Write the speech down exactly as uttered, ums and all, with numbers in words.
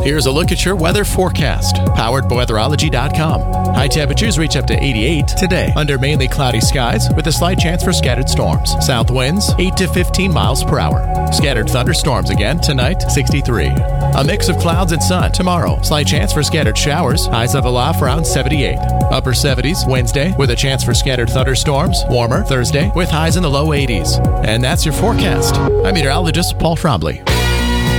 Here's a look at your weather forecast, powered by weatherology dot com. High temperatures reach up to eighty-eight today, under mainly cloudy skies with a slight chance for scattered storms. South winds eight to fifteen miles per hour. Scattered thunderstorms again tonight, sixty-three. A mix of clouds and sun tomorrow. Slight chance for scattered showers. Highs of a low around seventy-eight. Upper seventies Wednesday with a chance for scattered thunderstorms. Warmer Thursday with highs in the low eighties. And that's your forecast. I'm meteorologist Paul Trombley.